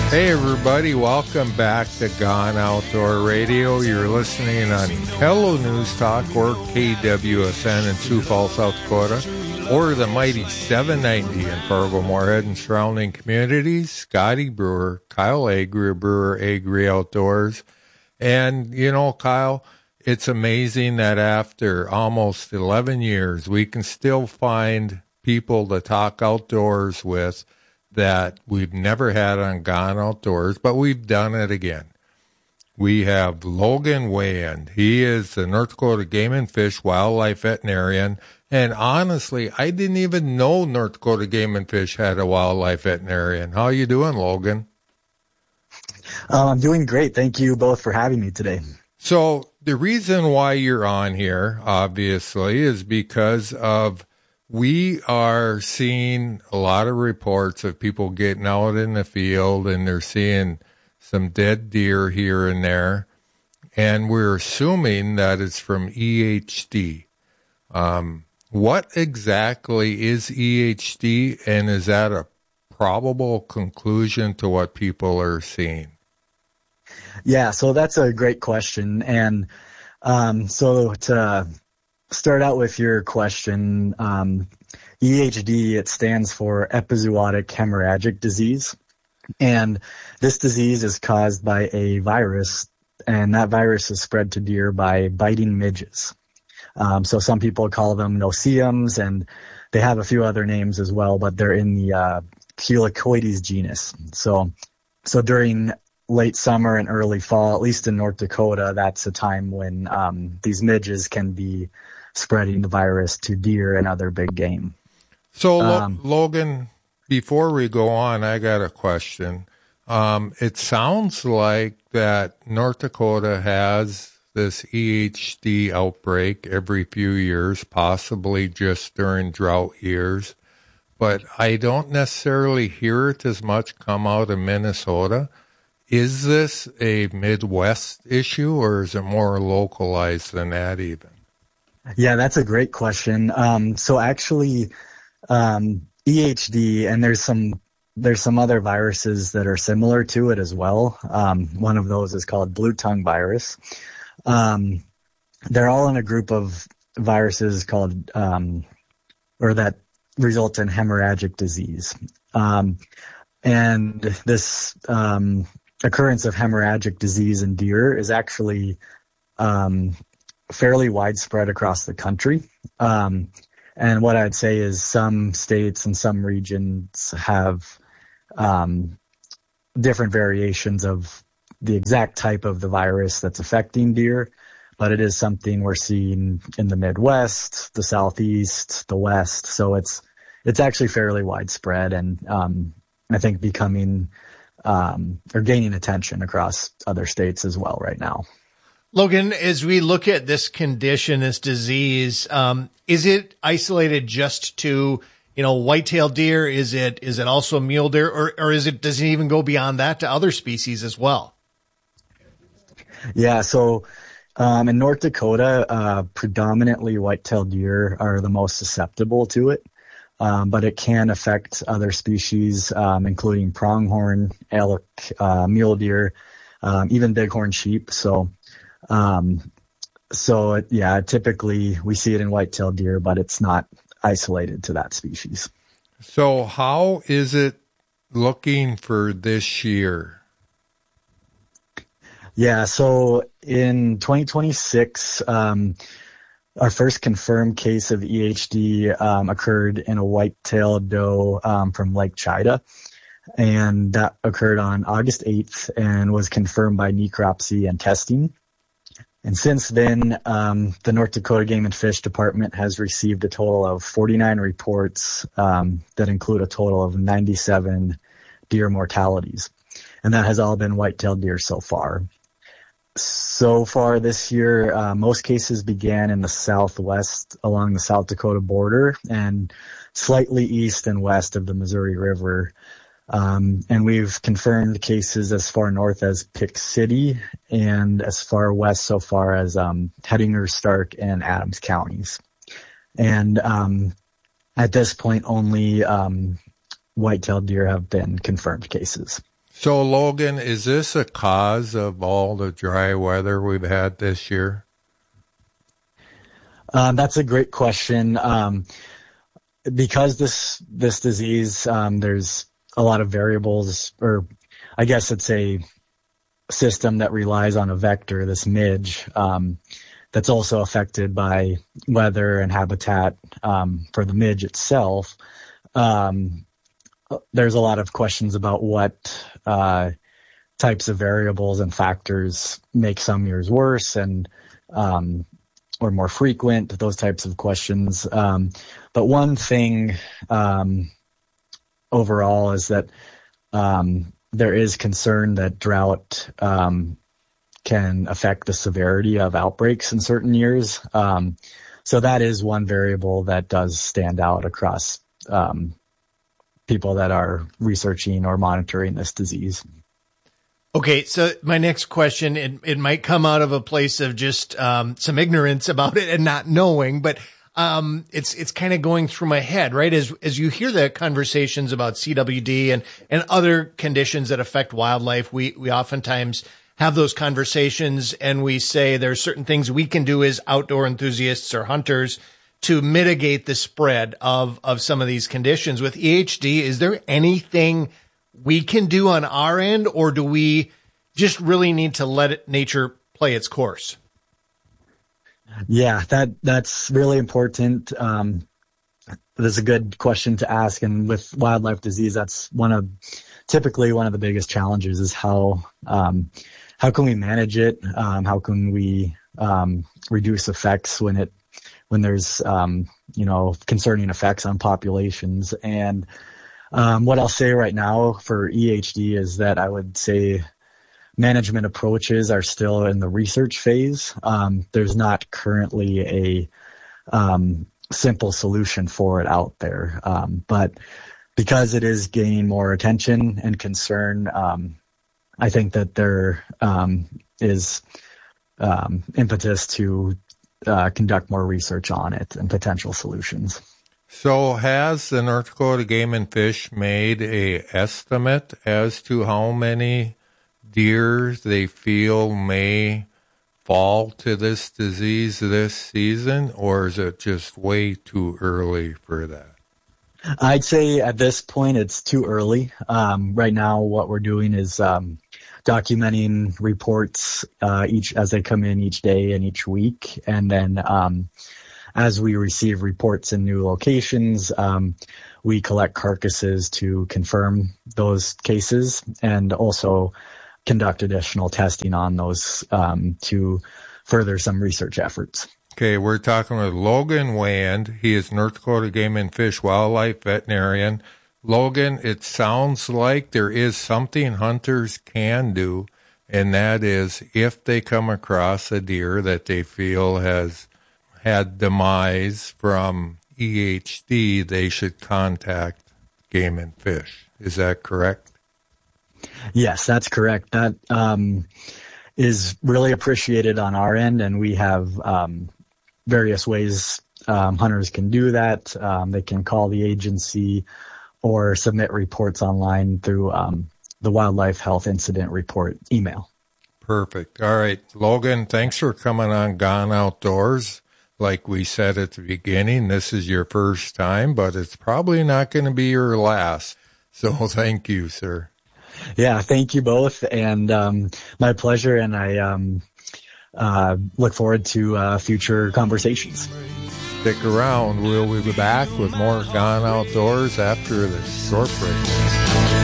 Hey everybody, welcome back to Gone Outdoor Radio. You're listening on Hello News Talk or KWSN in Sioux Falls, South Dakota, or the mighty 790 in Fargo-Moorhead and surrounding communities. Scotty Brewer, Kyle Agri, Brewer Agri Outdoors. And, you know, Kyle, it's amazing that after almost 11 years, we can still find people to talk outdoors with that we've never had on Gone Outdoors, but we've done it again. We have Logan Weyand. He is the North Dakota Game and Fish wildlife veterinarian. And honestly, I didn't even know North Dakota Game and Fish had a wildlife veterinarian. How you doing, Logan? I'm doing great. Thank you both for having me today. So the reason why you're on here, obviously, is because of we are seeing a lot of reports of people getting out in the field and they're seeing some dead deer here and there. And we're assuming that it's from EHD. What exactly is EHD, and is that a probable conclusion to what people are seeing? Yeah, so that's a great question. And so to start out with your question, EHD, it stands for epizootic hemorrhagic disease. And this disease is caused by a virus, and that virus is spread to deer by biting midges. So some people call them no-see-ums, and they have a few other names as well, but they're in the Helicoides genus. So during late summer and early fall, at least in North Dakota, that's a time when these midges can be spreading the virus to deer and other big game. So, Logan, before we go on, I got a question. It sounds like that North Dakota has this EHD outbreak every few years, possibly just during drought years, but I don't necessarily hear it as much come out of Minnesota. Is this a Midwest issue, or is it more localized than that even? Yeah, that's a great question. So actually, EHD, and there's some other viruses that are similar to it as well. One of those is called blue tongue virus. They're all in a group of viruses called, or that result in hemorrhagic disease. And this occurrence of hemorrhagic disease in deer is actually fairly widespread across the country. And what I'd say is some states and some regions have different variations of the exact type of the virus that's affecting deer, but it is something we're seeing in the Midwest, the Southeast, the West. So it's actually fairly widespread, and I think becoming or gaining attention across other states as well right now. Logan, as we look at this condition, this disease, is it isolated just to, white-tailed deer? Is it also mule deer, or does it even go beyond that to other species as well? Yeah. So, in North Dakota, predominantly white-tailed deer are the most susceptible to it. But it can affect other species, including pronghorn, elk, mule deer, even bighorn sheep. Typically we see it in white-tailed deer, but it's not isolated to that species. So how is it looking for this year? Yeah, so in 2026, our first confirmed case of EHD occurred in a white-tailed doe from Lake Chida, and that occurred on August 8th and was confirmed by necropsy and testing. And since then, the North Dakota Game and Fish Department has received a total of 49 reports that include a total of 97 deer mortalities, and that has all been white-tailed deer so far. So far this year, most cases began in the southwest along the South Dakota border and slightly east and west of the Missouri River. And we've confirmed cases as far north as Pick City and as far west so far as Hettinger, Stark, and Adams counties. And at this point, only white-tailed deer have been confirmed cases. So, Logan, is this a cause of all the dry weather we've had this year? That's a great question. Because this disease, there's a lot of variables, or I guess it's a system that relies on a vector, this midge, that's also affected by weather and habitat for the midge itself. There's a lot of questions about what types of variables and factors make some years worse and or more frequent, those types of questions. But one thing overall is that there is concern that drought can affect the severity of outbreaks in certain years. So that is one variable that does stand out across people that are researching or monitoring this disease. Okay, so my next question, it might come out of a place of just some ignorance about it and not knowing, but it's kind of going through my head, right? As you hear the conversations about CWD and other conditions that affect wildlife, we oftentimes have those conversations and we say there are certain things we can do as outdoor enthusiasts or hunters to mitigate the spread of some of these conditions. With EHD, is there anything we can do on our end, or do we just really need to let nature play its course? Yeah, that's really important. That's a good question to ask. And with wildlife disease, that's typically one of the biggest challenges is how can we manage it? How can we reduce effects when there's concerning effects on populations? And what I'll say right now for EHD is that I would say management approaches are still in the research phase. There's not currently a simple solution for it out there. But because it is gaining more attention and concern, I think that there is impetus to conduct more research on it and potential solutions. So has the North Dakota Game and Fish made a estimate as to how many deer they feel may fall to this disease this season, or is it just way too early for that? I'd say at this point it's too early. Right now what we're doing is documenting reports as they come in each day and each week, and then as we receive reports in new locations, we collect carcasses to confirm those cases and also conduct additional testing on those to further some research efforts. Okay, we're talking with Logan Wand. He is North Dakota Game and Fish wildlife veterinarian. Logan, it sounds like there is something hunters can do, and that is if they come across a deer that they feel has had demise from EHD, they should contact Game and Fish. Is that correct? Yes, that's correct. That is really appreciated on our end, and we have various ways hunters can do that. They can call the agency or submit reports online through the Wildlife Health Incident Report email. Perfect. All right, Logan, thanks for coming on Gone Outdoors. Like we said at the beginning, this is your first time, but it's probably not going to be your last. So thank you, sir. Yeah, thank you both, and my pleasure, and I look forward to future conversations. Stick around. We'll be back with more Gone Outdoors after this short break.